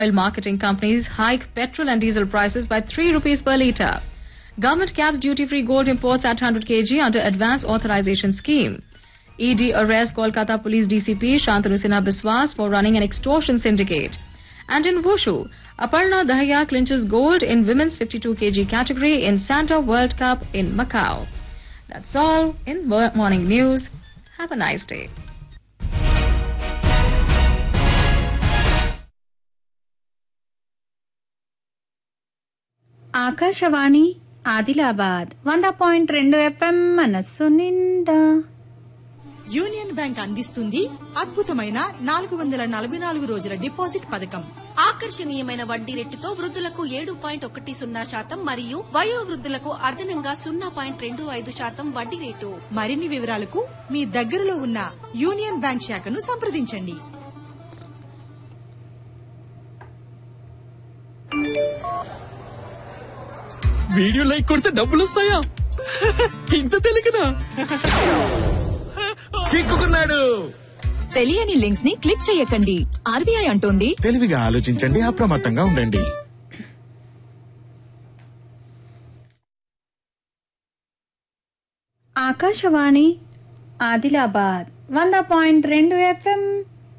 Oil marketing companies hike petrol and diesel prices by 3 rupees per litre. Government caps duty-free gold imports at 100 kg under advance authorization scheme. ED arrests Kolkata Police DCP Shantanu Sinha Biswas for running an extortion syndicate. And in Wushu, Aparna Dahiya clinches gold in women's 52 kg category in Santa World Cup in Macau. That's all in morning news. Have a nice day. Akashvani Adilabad 100.2 FM మనస్సు నిండా. Union bank అందిస్తుంది అద్భుతమైన 444 రోజుల deposit పథకం. ఆకర్షణీయమైన వడ్డీ రేటుతో వృద్ధులకు 7.10% మరియు వయోవృద్ధులకు అదనంగా 0.25% వడ్డీ రేటు. మరిన్ని వివరాలకు మీ దగ్గరలో ఉన్న యూనియన్ బ్యాంక్ శాఖను సంప్రదించండి. వీడియో లైక్ కొడితే డబ్బులు వస్తాయా? ఇంత తెలియకనా? చిక్కుకున్నాడు. తెలియని లింక్స్ ని క్లిక్ చేయకండి. ఆర్బీఐ అంటోంది తెలివిగా ఆలోచించండి, అప్రమత్తంగా ఉండండి. ఆకాశవాణి ఆదిలాబాద్ 100.2 FM